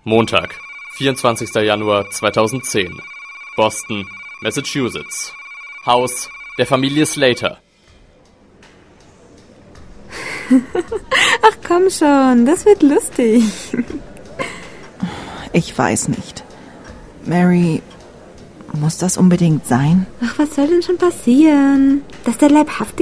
Montag, 24. Januar 2010. Boston, Massachusetts. Haus der Familie Slater. Ach komm schon, das wird lustig. Ich weiß nicht. Mary, muss das unbedingt sein? Ach, was soll denn schon passieren? Dass der Leibhaftige